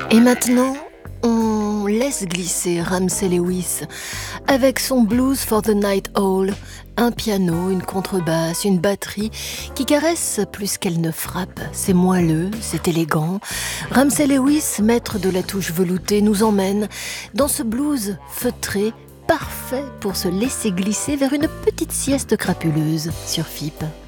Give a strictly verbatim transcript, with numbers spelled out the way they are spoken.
Et maintenant, on laisse glisser Ramsey Lewis avec son Blues for the Night Owl, un piano, une contrebasse, une batterie qui caresse plus qu'elle ne frappe. C'est moelleux, c'est élégant. Ramsey Lewis, maître de la touche veloutée, nous emmène dans ce blues feutré, parfait pour se laisser glisser vers une petite sieste crapuleuse sur F I P.